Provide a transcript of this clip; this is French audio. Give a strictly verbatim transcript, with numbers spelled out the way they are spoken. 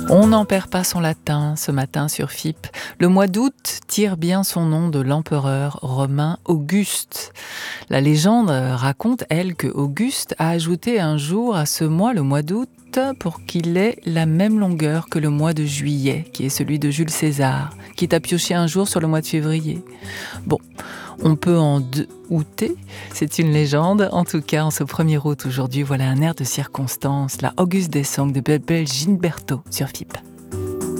On n'en perd pas son latin ce matin sur F I P. Le mois d'août tire bien son nom de l'empereur romain Auguste. La légende raconte, elle, que Auguste a ajouté un jour à ce mois, le mois d'août, pour qu'il ait la même longueur que le mois de juillet, qui est celui de Jules César, qui t'a pioché un jour sur le mois de février. Bon, on peut en outer, c'est une légende. En tout cas, en ce premier août aujourd'hui, voilà un air de circonstance, la Auguste des Songs de Bebel Gilberto sur F I P.